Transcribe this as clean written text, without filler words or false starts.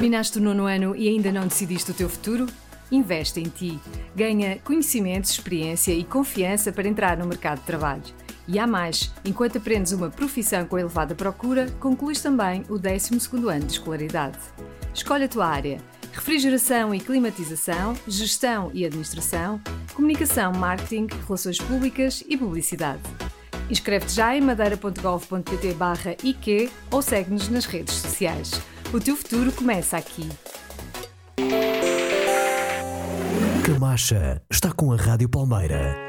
Terminaste o 9º ano e ainda não decidiste o teu futuro? Investe em ti. Ganha conhecimentos, experiência e confiança para entrar no mercado de trabalho. E há mais, enquanto aprendes uma profissão com elevada procura, concluís também o 12º ano de escolaridade. Escolhe a tua área: refrigeração e climatização, gestão e administração, comunicação, marketing, relações públicas e publicidade. Inscreve-te já em madeira.gov.pt/IQ ou segue-nos nas redes sociais. O teu futuro começa aqui. Camacha está com a Rádio Palmeira.